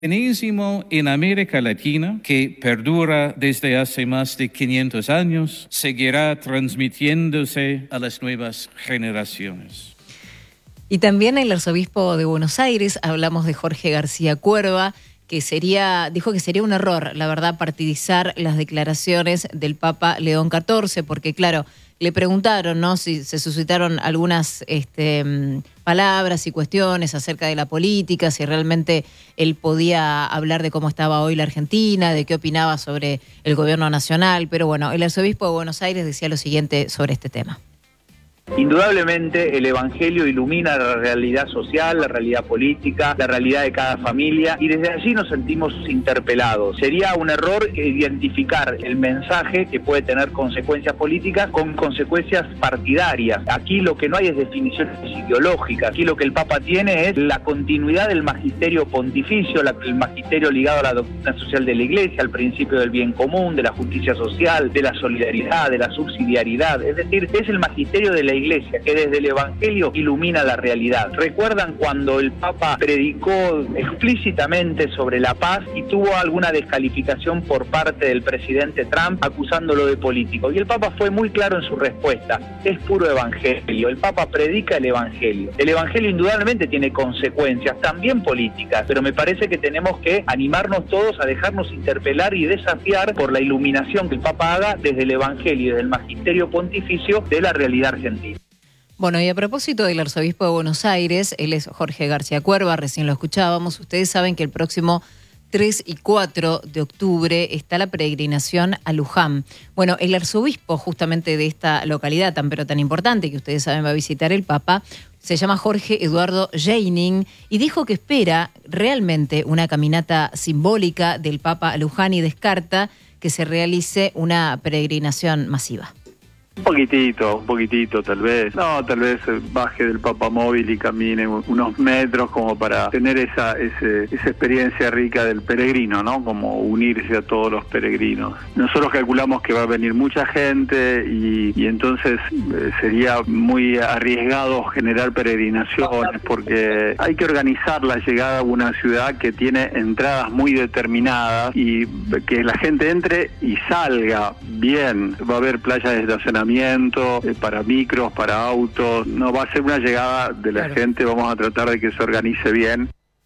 Cristianismo en América Latina, que perdura desde hace más de 500 años, seguirá transmitiéndose a las nuevas generaciones. Y también el arzobispo de Buenos Aires, hablamos de Jorge García Cuerva, que dijo que sería un error, la verdad, partidizar las declaraciones del Papa León XIV, porque claro, le preguntaron, ¿no?, si se suscitaron algunas palabras y cuestiones acerca de la política, si realmente él podía hablar de cómo estaba hoy la Argentina, de qué opinaba sobre el gobierno nacional, pero bueno, el arzobispo de Buenos Aires decía lo siguiente sobre este tema. Indudablemente el Evangelio ilumina la realidad social, la realidad política, la realidad de cada familia, y desde allí nos sentimos interpelados. Sería un error identificar el mensaje que puede tener consecuencias políticas con consecuencias partidarias. Aquí lo que no hay es definiciones ideológicas. Aquí lo que el Papa tiene es la continuidad del magisterio pontificio, el magisterio ligado a la doctrina social de la Iglesia, al principio del bien común, de la justicia social, de la solidaridad, de la subsidiariedad. Es decir, es el magisterio de la Iglesia que desde el Evangelio ilumina la realidad. ¿Recuerdan cuando el Papa predicó explícitamente sobre la paz y tuvo alguna descalificación por parte del presidente Trump acusándolo de político? Y el Papa fue muy claro en su respuesta: es puro Evangelio. El Papa predica el Evangelio. El Evangelio indudablemente tiene consecuencias, también políticas, pero me parece que tenemos que animarnos todos a dejarnos interpelar y desafiar por la iluminación que el Papa haga desde el Evangelio y desde el magisterio pontificio de la realidad argentina. Bueno, y a propósito del arzobispo de Buenos Aires, él es Jorge García Cuerva, recién lo escuchábamos. Ustedes saben que el próximo 3 y 4 de octubre está la peregrinación a Luján. Bueno, el arzobispo justamente de esta localidad tan importante que ustedes saben va a visitar el Papa, se llama Jorge Eduardo Jeining, y dijo que espera realmente una caminata simbólica del Papa a Luján y descarta que se realice una peregrinación masiva. Un poquitito tal vez. No, tal vez baje del papamóvil y camine unos metros como para tener esa experiencia rica del peregrino, ¿no? Como unirse a todos los peregrinos. Nosotros calculamos que va a venir mucha gente y entonces sería muy arriesgado generar peregrinaciones porque hay que organizar la llegada a una ciudad que tiene entradas muy determinadas y que la gente entre y salga bien. Va a haber playas de estacionamiento para micros, para autos. No va a ser una llegada de la gente, vamos a tratar de que se organice bien.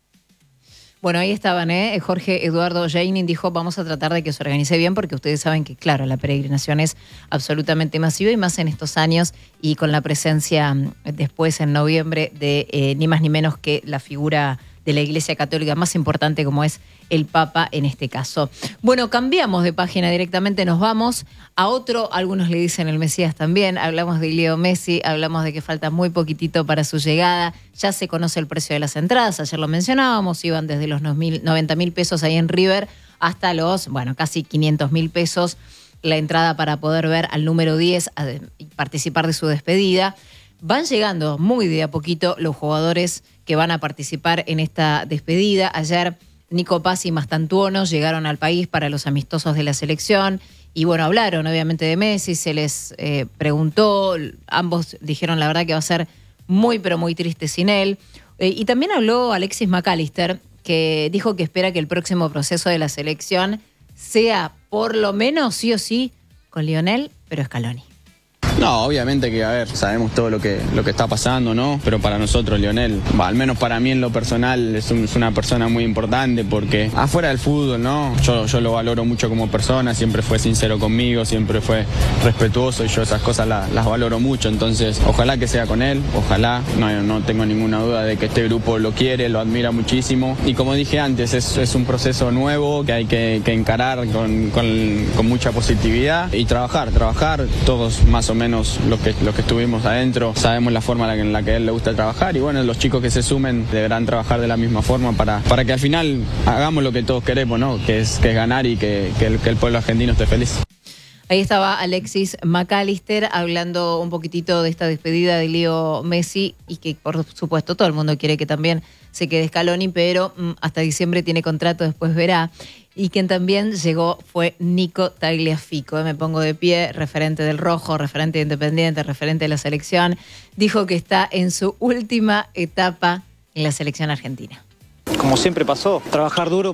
Bueno, ahí estaban, Jorge Eduardo Jeining dijo, vamos a tratar de que se organice bien, porque ustedes saben que, claro, la peregrinación es absolutamente masiva y más en estos años y con la presencia después en noviembre de ni más ni menos que la figura de la Iglesia Católica más importante como es el Papa en este caso. Bueno, cambiamos de página directamente, nos vamos a otro, algunos le dicen el Mesías también, hablamos de Leo Messi, hablamos de que falta muy poquitito para su llegada, ya se conoce el precio de las entradas, ayer lo mencionábamos, iban desde los 90.000 pesos ahí en River hasta los, casi 500.000 pesos la entrada para poder ver al número 10 y participar de su despedida. Van llegando muy de a poquito los jugadores que van a participar en esta despedida. Ayer Nico Paz y Mastantuono llegaron al país para los amistosos de la selección y bueno, hablaron obviamente de Messi, se les preguntó, ambos dijeron la verdad que va a ser muy pero muy triste sin él. Y también habló Alexis McAllister, que dijo que espera que el próximo proceso de la selección sea por lo menos sí o sí con Lionel, pero Scaloni. No, obviamente que, sabemos todo lo que está pasando, ¿no? Pero para nosotros, Lionel, al menos para mí en lo personal, es una persona muy importante porque afuera del fútbol, ¿no? Yo lo valoro mucho como persona, siempre fue sincero conmigo, siempre fue respetuoso y yo esas cosas las valoro mucho. Entonces, ojalá que sea con él, ojalá, no tengo ninguna duda de que este grupo lo quiere, lo admira muchísimo. Y como dije antes, es un proceso nuevo que hay que encarar con mucha positividad y trabajar, todos más o menos los que estuvimos adentro sabemos la forma en la que a él le gusta trabajar y bueno, los chicos que se sumen deberán trabajar de la misma forma para que al final hagamos lo que todos queremos, ¿no? Que es ganar y que el pueblo argentino esté feliz. Ahí estaba Alexis McAllister hablando un poquitito de esta despedida de Leo Messi y que por supuesto todo el mundo quiere que también se quede Scaloni, pero hasta diciembre tiene contrato, después verá. Y quien también llegó fue Nico Tagliafico. Me pongo de pie, referente del Rojo, referente de Independiente, referente de la selección. Dijo que está en su última etapa en la selección argentina. Como siempre pasó, trabajar duro